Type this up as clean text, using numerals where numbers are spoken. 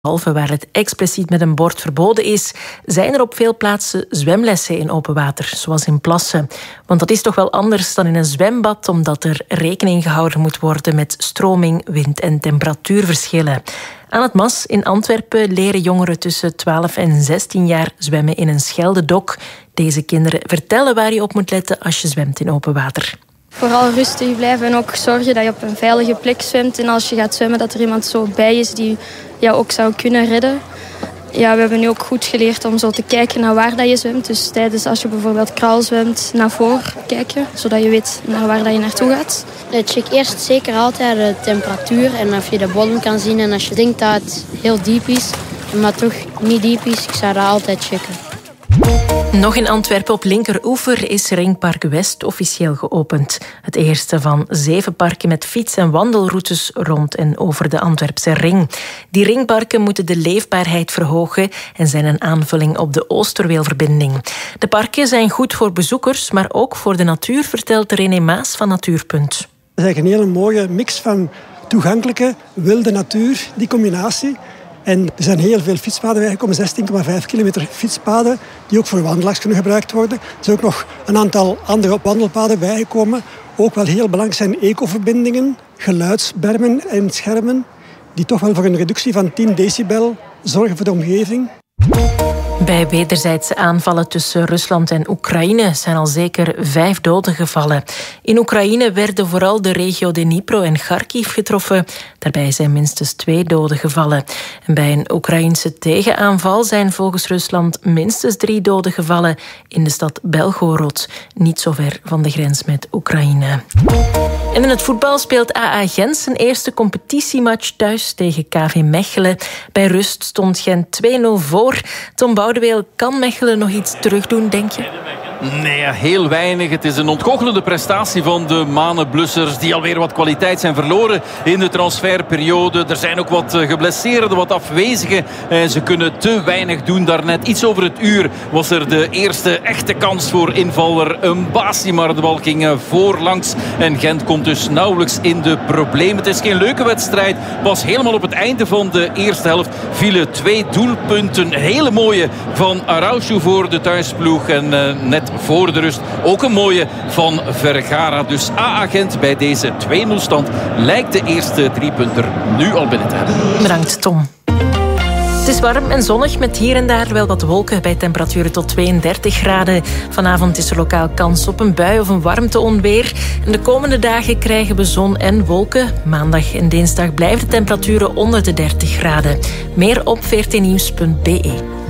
Behalve waar het expliciet met een bord verboden is, zijn er op veel plaatsen zwemlessen in open water, zoals in plassen. Want dat is toch wel anders dan in een zwembad, omdat er rekening gehouden moet worden met stroming, wind en temperatuurverschillen. Aan het MAS in Antwerpen leren jongeren tussen 12 en 16 jaar zwemmen in een scheldedok. Deze kinderen vertellen waar je op moet letten als je zwemt in open water. Vooral rustig blijven en ook zorgen dat je op een veilige plek zwemt. En als je gaat zwemmen, dat er iemand zo bij is die jou ook zou kunnen redden. Ja, we hebben nu ook goed geleerd om zo te kijken naar waar dat je zwemt. Dus tijdens als je bijvoorbeeld kraal zwemt, naar voren kijken. Zodat je weet naar waar dat je naartoe gaat. Check eerst zeker altijd de temperatuur en of je de bodem kan zien. En als je denkt dat het heel diep is, maar toch niet diep is, ik zou dat altijd checken. Nog in Antwerpen op linkeroever is Ringpark West officieel geopend. Het eerste van 7 parken met fiets- en wandelroutes rond en over de Antwerpse ring. Die ringparken moeten de leefbaarheid verhogen en zijn een aanvulling op de Oosterweelverbinding. De parken zijn goed voor bezoekers, maar ook voor de natuur, vertelt René Maas van Natuurpunt. Het is eigenlijk een hele mooie mix van toegankelijke, wilde natuur, die combinatie. En er zijn heel veel fietspaden bijgekomen, 16,5 kilometer fietspaden, die ook voor wandelaars kunnen gebruikt worden. Er zijn ook nog een aantal andere wandelpaden bijgekomen. Ook wel heel belangrijk zijn ecoverbindingen, geluidsbermen en schermen, die toch wel voor een reductie van 10 decibel zorgen voor de omgeving. Bij wederzijdse aanvallen tussen Rusland en Oekraïne zijn al zeker 5 doden gevallen. In Oekraïne werden vooral de regio Dnipro en Kharkiv getroffen. Daarbij zijn minstens 2 doden gevallen. En bij een Oekraïnse tegenaanval zijn volgens Rusland minstens 3 doden gevallen in de stad Belgorod, niet zo ver van de grens met Oekraïne. En in het voetbal speelt AA Gent zijn eerste competitiematch thuis tegen KV Mechelen. Bij rust stond Gent 2-0 voor. Tom Boudeweel, kan Mechelen nog iets terugdoen, denk je? Nee, heel weinig. Het is een ontgoochelende prestatie van de Manenblussers, die alweer wat kwaliteit zijn verloren in de transferperiode. Er zijn ook wat geblesseerden, wat afwezigen. Ze kunnen te weinig doen. Daarnet, iets over het uur, was er de eerste echte kans voor invaller Mbasi, maar de bal ging voorlangs. En Gent komt dus nauwelijks in de problemen. Het is geen leuke wedstrijd. Pas helemaal op het einde van de eerste helft vielen 2 doelpunten. Hele mooie van Araujo voor de thuisploeg. En net voor de rust ook een mooie van Vergara. Dus AA Gent bij deze 2-0 stand lijkt de eerste 3-punter nu al binnen te hebben. Bedankt, Tom. Het is warm en zonnig met hier en daar wel wat wolken bij temperaturen tot 32 graden. Vanavond is er lokaal kans op een bui of een warmteonweer. En de komende dagen krijgen we zon en wolken. Maandag en dinsdag blijven de temperaturen onder de 30 graden. Meer op vrtnieuws.be.